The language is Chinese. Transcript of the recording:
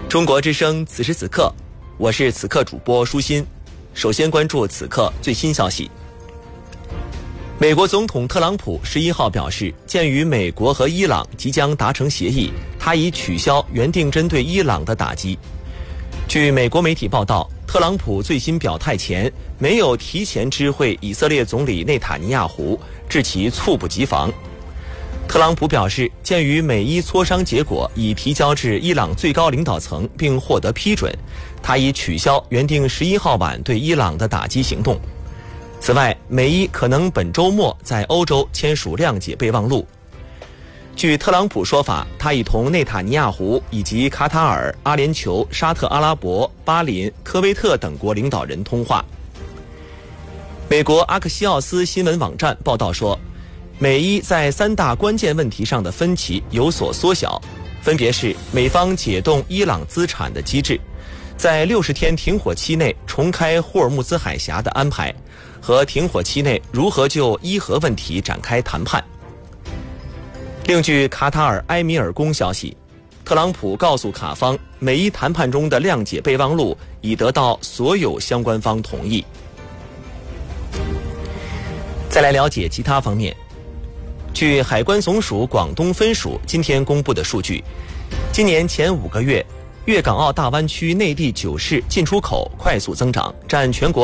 中国之声此时此刻，我是此刻主播舒心。首先关注此刻最新消息。美国总统特朗普11号表示，鉴于美国和伊朗即将达成协议，他已取消原定针对伊朗的打击。据美国媒体报道，特朗普最新表态前没有提前知会以色列总理内塔尼亚胡，致其猝不及防。特朗普表示，鉴于美伊磋商结果已提交至伊朗最高领导层并获得批准，他已取消原定11号晚对伊朗的打击行动。此外，美伊可能本周末在欧洲签署谅解备忘录。据特朗普说法，他已同内塔尼亚胡以及卡塔尔、阿联酋、沙特阿拉伯、巴林、科威特等国领导人通话。美国阿克西奥斯新闻网站报道说，美伊在3大关键问题上的分歧有所缩小，分别是美方解冻伊朗资产的机制，在60天停火期内重开霍尔木兹海峡的安排，和停火期内如何就伊核问题展开谈判。另据卡塔尔埃米尔宫消息，特朗普告诉卡方，美伊谈判中的谅解备忘录已得到所有相关方同意。再来了解其他方面。据海关总署广东分署今天公布的数据，今年前5个月，粤港澳大湾区内地9市进出口快速增长，占全国